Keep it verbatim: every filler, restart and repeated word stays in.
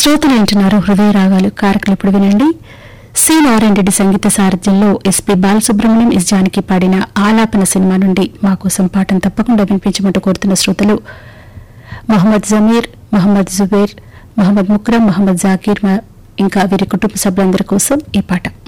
శ్రోతలు వింటున్నారు హృదయ రాగాలు కార్యక్రమం. ఇప్పుడు వినండి. సి నారాయణ రెడ్డి సంగీత సారథ్యంలో ఎస్పీ బాలసుబ్రహ్మణ్యం ఎస్ జానకి పాడిన ఆలాపన సినిమా నుండి మా కోసం పాటను తప్పకుండా వినిపించమంటూ కోరుతున్న శ్రోతలు మహమ్మద్ జమీర్, మహమ్మద్ జుబేర్, మహమ్మద్ ముక్రమ్, మహమ్మద్ జాకీర్ ఇంకా వీరి కుటుంబ సభ్యులందరి కోసం ఈ పాట.